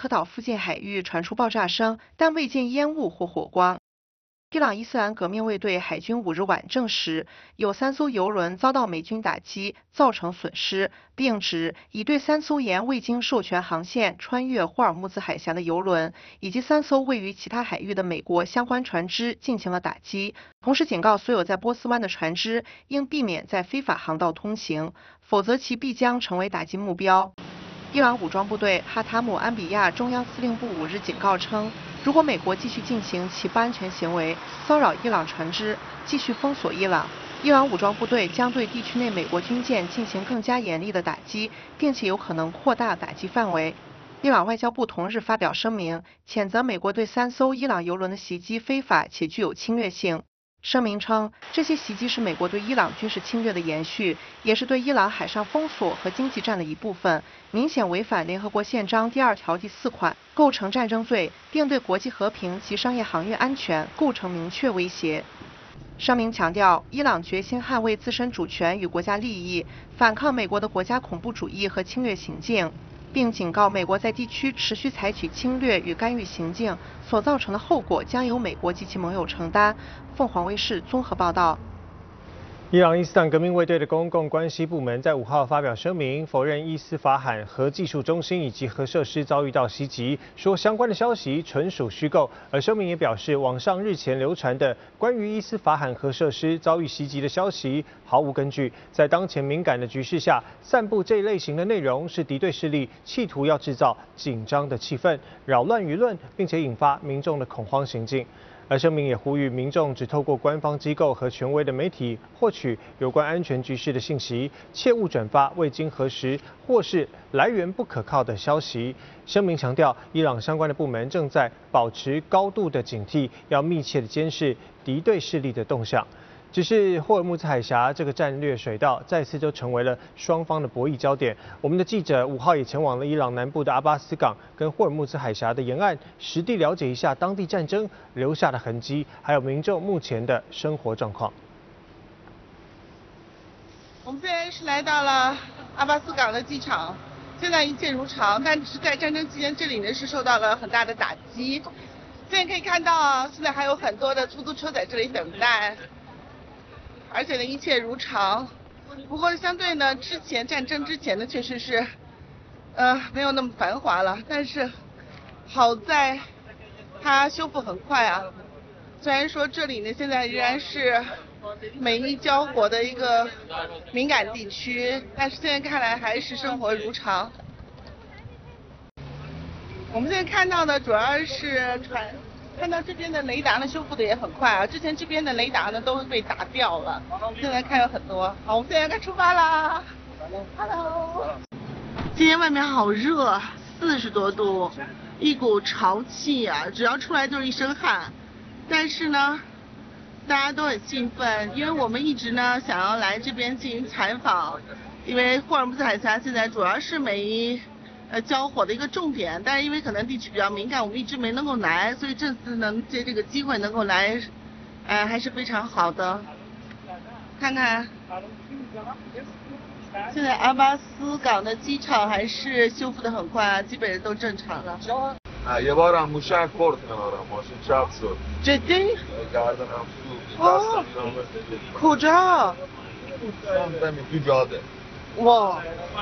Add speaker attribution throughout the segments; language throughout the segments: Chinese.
Speaker 1: 科岛附近海域传出爆炸声，但未见烟雾或火光。伊朗伊斯兰革命卫队海军5日晚证实，有3艘油轮遭到美军打击，造成损失，并指已对3艘沿未经授权航线穿越霍尔木兹海峡的油轮，以及3艘位于其他海域的美国相关船只进行了打击。同时警告所有在波斯湾的船只应避免在非法航道通行，否则其必将成为打击目标。伊朗武装部队哈塔姆安比亚中央司令部5日警告称，如果美国继续进行其不安全行为，骚扰伊朗船只，继续封锁伊朗，伊朗武装部队将对地区内美国军舰进行更加严厉的打击，并且有可能扩大打击范围。伊朗外交部同日发表声明，谴责美国对3艘伊朗油轮的袭击非法且具有侵略性。声明称，这些袭击是美国对伊朗军事侵略的延续，也是对伊朗海上封锁和经济战的一部分，明显违反联合国宪章第2条第4款，构成战争罪，并对国际和平及商业航运安全构成明确威胁。声明强调，伊朗决心捍卫自身主权与国家利益，反抗美国的国家恐怖主义和侵略行径，并警告美国在地区持续采取侵略与干预行径所造成的后果将由美国及其盟友承担。凤凰卫视综合报道。
Speaker 2: 伊朗伊斯兰革命卫队的公共关系部门在5号发表声明，否认伊斯法罕核技术中心以及核设施遭遇到袭击，说相关的消息纯属虚构。而声明也表示，网上日前流传的关于伊斯法罕核设施遭遇袭击的消息毫无根据。在当前敏感的局势下，散布这一类型的内容是敌对势力企图要制造紧张的气氛，扰乱舆论，并且引发民众的恐慌行径。而声明也呼吁民众只透过官方机构和权威的媒体获取有关安全局势的信息，切勿转发未经核实或是来源不可靠的消息。声明强调，伊朗相关的部门正在保持高度的警惕，要密切的监视敌对势力的动向。只是霍尔木兹海峡这个战略水道再次就成为了双方的博弈焦点。我们的记者5号也前往了伊朗南部的阿巴斯港跟霍尔木兹海峡的沿岸，实地了解一下当地战争留下的痕迹，还有民众目前的生活状况。
Speaker 3: 我们现在是来到了阿巴斯港的机场，现在一切如常，但是在战争期间这里呢是受到了很大的打击。现在可以看到，现在还有很多的出租车在这里等待。而且呢，一切如常。不过相对呢，战争之前呢，确实是，没有那么繁华了。但是好在它修复很快啊。虽然说这里呢现在仍然是美伊交火的一个敏感地区，但是现在看来还是生活如常。我们现在看到的主要是看到这边的雷达呢修复的也很快啊，之前这边的雷达呢都被打掉了，现在看有很多。好，我们现在该出发啦。Hello， 今天外面好热，40多度，一股潮气啊，只要出来就是一身汗。但是呢，大家都很兴奋，因为我们一直呢想要来这边进行采访，因为霍尔木兹海峡现在主要是美伊交火的一个重点，但是因为可能地区比较敏感，我们一直没能够来，所以这次能借这个机会能够来，还是非常好的。看看，现在阿巴斯港的机场还是修复的很快啊，基本上都正常了。
Speaker 4: یه بارم موشک خورد کنارم ماشین چپ شد
Speaker 3: جدی؟
Speaker 4: گردنم سوخت
Speaker 3: کجا؟
Speaker 4: تو جاده
Speaker 3: 哇！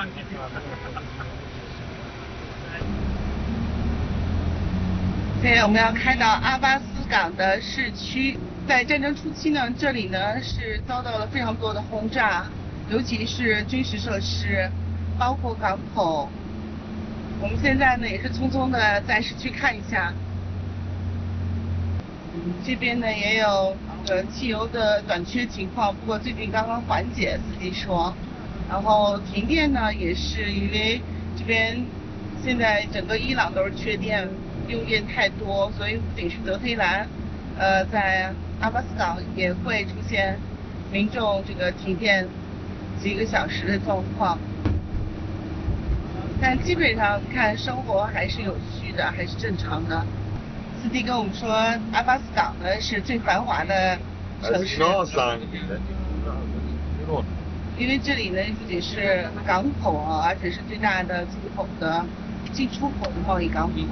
Speaker 3: 现在我们要开到阿巴斯港的市区。在战争初期呢，这里呢是遭到了非常多的轰炸，尤其是军事设施，包括港口。我们现在呢也是匆匆的在市区看一下。这边呢也有汽油的短缺情况，不过最近刚刚缓解，司机说。然后停电呢也是因为这边现在整个伊朗都是缺电，用电太多，所以不仅是德黑兰，在阿巴斯港也会出现民众这个停电几个小时的状况。但基本上看生活还是有序的，还是正常的。司机跟我们说，阿巴斯港呢是最繁华的城市，因为这里呢不仅是港口啊，而且是最大的进出口的贸易港口。